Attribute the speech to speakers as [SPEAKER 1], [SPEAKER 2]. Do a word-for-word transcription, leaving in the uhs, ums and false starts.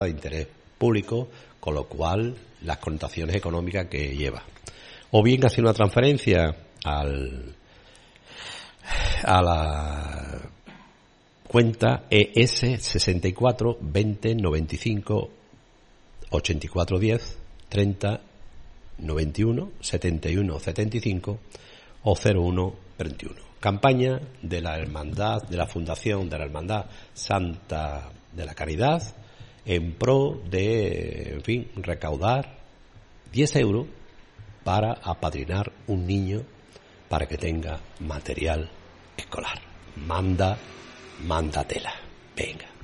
[SPEAKER 1] de interés público, con lo cual las connotaciones económicas que lleva. O bien hacer una transferencia al a la cuenta E S sesenta y cuatro veinte noventa y cinco ochenta y cuatro diez treinta noventa y uno setenta y uno setenta y cinco o cero uno veintiuno. Campaña de la Hermandad, de la Fundación de la Hermandad Santa de la Caridad, en pro de, en fin, recaudar diez euros para apadrinar un niño para que tenga material escolar. Manda, manda tela. Venga.